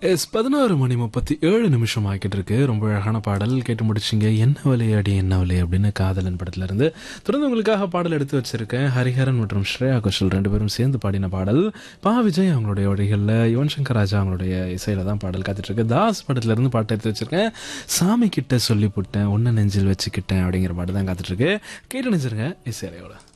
11:37 ஆகிட்டு இருக்கு. ரொம்ப அழகான பாடல் கேட்டு முடிச்சிங்க. என்ன விளையாடி என்ன விலை அப்படின்னு காதலன் படத்துல இருந்து தொடர்ந்து உங்களுக்காக பாடல் எடுத்து வச்சிருக்கேன். ஹரிஹரன் மற்றும் ஸ்ரேயா கோஷல் ரெண்டு பேரும் சேர்ந்து பாடின பாடல். விஜய் அவங்களுடைய வழிகளில், யுவன் சங்கர் ராஜா அவங்களுடைய இசையில தான் பாடல் காத்துட்டு இருக்கு. தாஸ் படத்துல இருந்து பாட்டு எடுத்து வச்சிருக்கேன். சாமி கிட்ட சொல்லி போட்டேன், ஒன்ன நெஞ்சில் வச்சுக்கிட்டேன் அப்படிங்கிற பாட்டு தான் காத்துட்டு இருக்கு. கேட்டு நினைச்சிருங்க இசையோட.